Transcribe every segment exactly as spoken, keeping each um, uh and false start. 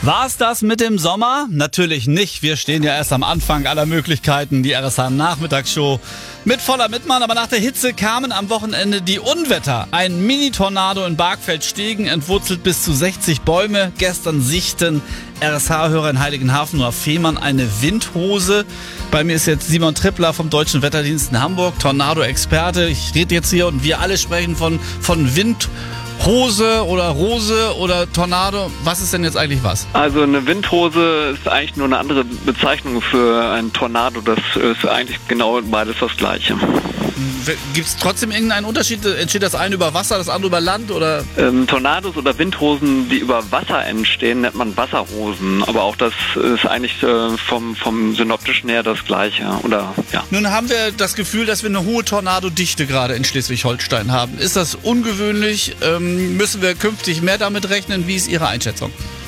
War's das mit dem Sommer? Natürlich nicht. Wir stehen ja erst am Anfang aller Möglichkeiten. Die R S H-Nachmittagsshow mit voller Mitmann. Aber nach der Hitze kamen am Wochenende die Unwetter. Ein Mini-Tornado in Bargfeld-Stegen entwurzelt bis zu sechzig Bäume. Gestern sichten R S H-Hörer in Heiligenhafen Noah Fehmarn eine Windhose. Bei mir ist jetzt Simon Trippler vom Deutschen Wetterdienst in Hamburg, Tornado-Experte. Ich rede jetzt hier und wir alle sprechen von, von Wind. Hose oder Rose oder Tornado, was ist denn jetzt eigentlich was? Also eine Windhose ist eigentlich nur eine andere Bezeichnung für ein Tornado. Das ist eigentlich genau beides das Gleiche. Gibt es trotzdem irgendeinen Unterschied? Entsteht das eine über Wasser, das andere über Land? Oder? Ähm, Tornados oder Windhosen, die über Wasser entstehen, nennt man Wasserhosen. Aber auch das ist eigentlich äh, vom, vom Synoptischen her das Gleiche. Oder, ja. Nun haben wir das Gefühl, dass wir eine hohe Tornadodichte gerade in Schleswig-Holstein haben. Ist das ungewöhnlich? Ähm, müssen wir künftig mehr damit rechnen? Wie ist Ihre Einschätzung?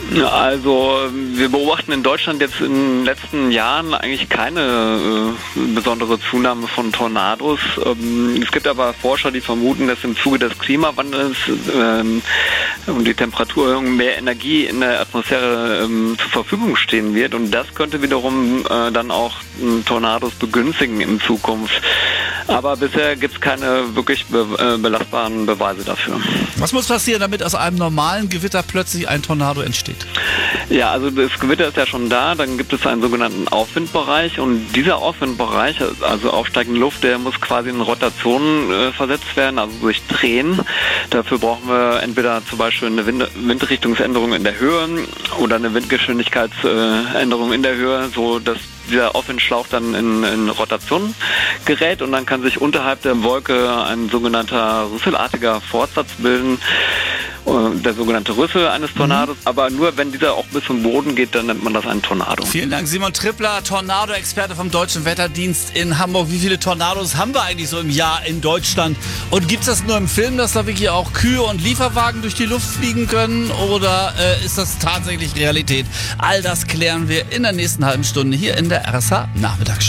Also wir beobachten in Deutschland jetzt in den letzten Jahren eigentlich keine äh, besondere Zunahme von Tornados. Ähm, es gibt aber Forscher, die vermuten, dass im Zuge des Klimawandels ähm, und die Temperaturerhöhung mehr Energie in der Atmosphäre ähm, zur Verfügung stehen wird. Und das könnte wiederum äh, dann auch äh, Tornados begünstigen in Zukunft. Aber bisher gibt es keine wirklich be- äh, belastbaren Beweise dafür. Was muss passieren, damit aus einem normalen Gewitter plötzlich ein Tornado entsteht? Ja, also das Gewitter ist ja schon da, dann gibt es einen sogenannten Aufwindbereich und dieser Aufwindbereich, also aufsteigende Luft, der muss quasi in Rotation äh, versetzt werden, also durch Drehen. Dafür brauchen wir entweder zum Beispiel eine Wind- Windrichtungsänderung in der Höhe oder eine Windgeschwindigkeitsänderung in der Höhe, so dass dieser Aufwindschlauch dann in, in Rotation gerät und dann kann sich unterhalb der Wolke ein sogenannter rüsselartiger Fortsatz bilden, der sogenannte Rüssel eines Tornados, mhm. aber nur wenn dieser auch bis zum Boden geht, dann nennt man das einen Tornado. Vielen Dank, Simon Trippler, Tornado-Experte vom Deutschen Wetterdienst in Hamburg. Wie viele Tornados haben wir eigentlich so im Jahr in Deutschland? Und gibt es das nur im Film, dass da wirklich auch Kühe und Lieferwagen durch die Luft fliegen können? Oder äh, ist das tatsächlich Realität? All das klären wir in der nächsten halben Stunde hier in der R S H Nachmittagsshow.